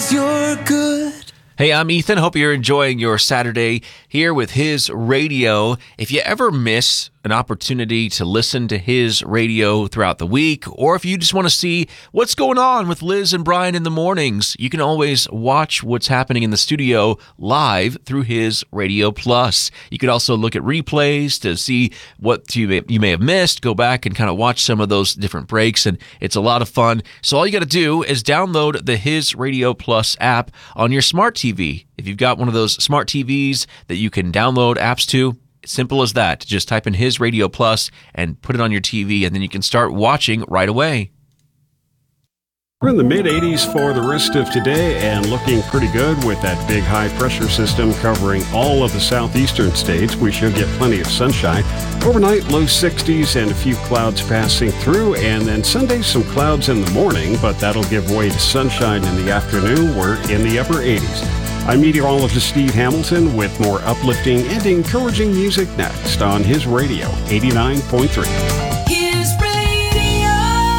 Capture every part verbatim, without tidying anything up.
'cause you're good. Hey, I'm Ethan. Hope you're enjoying your Saturday here with His Radio. If you ever miss an opportunity to listen to His Radio throughout the week, or if you just want to see what's going on with Liz and Brian in the mornings, you can always watch what's happening in the studio live through His Radio Plus. You could also look at replays to see what you may, you may have missed, go back and kind of watch some of those different breaks, and it's a lot of fun. So all you got to do is download the His Radio Plus app on your smart T V. If you've got one of those smart T Vs that you can download apps to, simple as that. Just type in His Radio Plus and put it on your T V, and then you can start watching right away. We're in the mid eighties for the rest of today and looking pretty good with that big high pressure system covering all of the southeastern states. We should get plenty of sunshine. Overnight, low sixties and a few clouds passing through, and then Sunday, some clouds in the morning, but that'll give way to sunshine in the afternoon. We're in the upper eighties. I'm meteorologist Steve Hamilton with more uplifting and encouraging music next on His Radio eighty-nine point three. His Radio.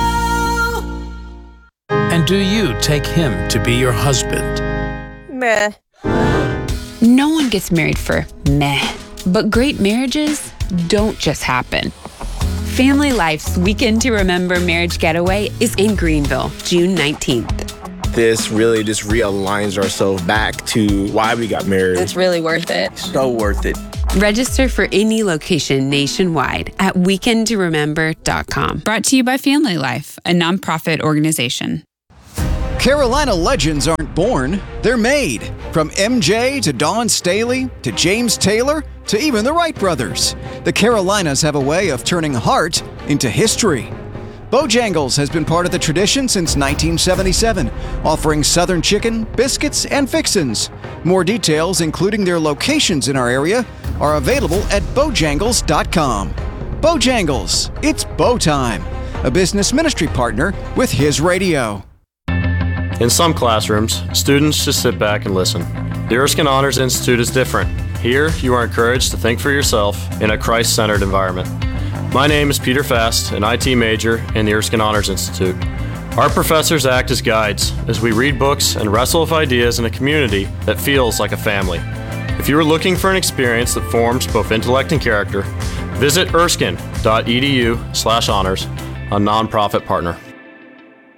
And do you take him to be your husband? Meh. No one gets married for meh, but great marriages don't just happen. Family Life's Weekend to Remember Marriage Getaway is in Greenville, June nineteenth. This really just realigns ourselves back to why we got married. It's really worth it. So worth it. Register for any location nationwide at weekend to remember dot com. Brought to you by Family Life, a nonprofit organization. Carolina legends aren't born, they're made. From M J to Dawn Staley to James Taylor to even the Wright brothers. The Carolinas have a way of turning heart into history. Bojangles has been part of the tradition since nineteen seventy-seven, offering Southern chicken, biscuits, and fixins. More details, including their locations in our area, are available at bojangles dot com. Bojangles, it's Bow Time, a business ministry partner with His Radio. In some classrooms, students just sit back and listen. The Erskine Honors Institute is different. Here, you are encouraged to think for yourself in a Christ-centered environment. My name is Peter Fast, an I T major in the Erskine Honors Institute. Our professors act as guides as we read books and wrestle with ideas in a community that feels like a family. If you are looking for an experience that forms both intellect and character, visit erskine dot e d u slash honors, a nonprofit partner.